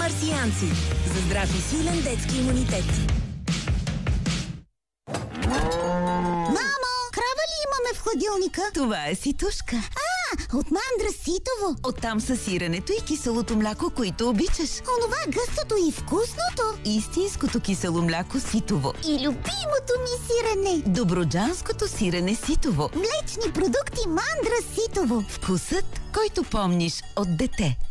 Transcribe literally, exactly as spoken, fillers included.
Марсианци. За здрав и силен детски имунитет. Мамо, крава ли имаме в хладилника? Това е ситушка. А, от мандра ситово. Оттам са сиренето и киселото мляко, които обичаш. Онова гъстото и вкусното. Истинското кисело мляко ситово. И любимото ми сирене. Добруджанското сирене ситово. Млечни продукти мандра ситово. Вкусът, който помниш от дете.